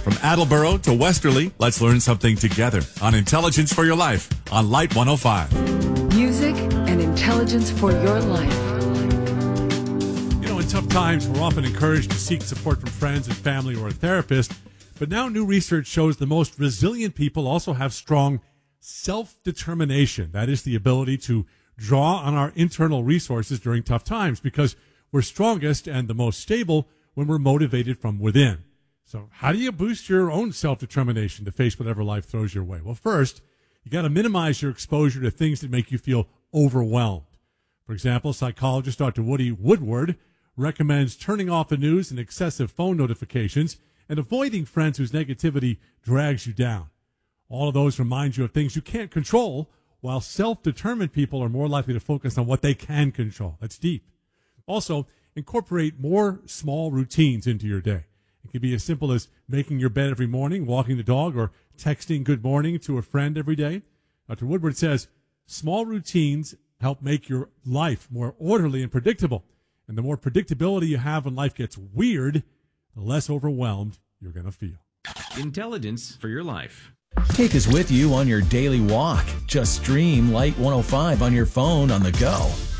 From Attleboro to Westerly, let's learn something together on Intelligence for Your Life on Light 105. Music and intelligence for your life. You know, in tough times, we're often encouraged to seek support from friends and family or a therapist. But now new research shows the most resilient people also have strong self-determination. That is the ability to draw on our internal resources during tough times, because we're strongest and the most stable when we're motivated from within. So how do you boost your own self-determination to face whatever life throws your way? Well, first, you got to minimize your exposure to things that make you feel overwhelmed. For example, psychologist Dr. Woody Woodward recommends turning off the news and excessive phone notifications and avoiding friends whose negativity drags you down. All of those remind you of things you can't control, while self-determined people are more likely to focus on what they can control. That's deep. Also, incorporate more small routines into your day. It can be as simple as making your bed every morning, walking the dog, or texting good morning to a friend every day. Dr. Woodward says small routines help make your life more orderly and predictable. And the more predictability you have when life gets weird, the less overwhelmed you're going to feel. Intelligence for your life. Take us with you on your daily walk. Just stream Light 105 on your phone on the go.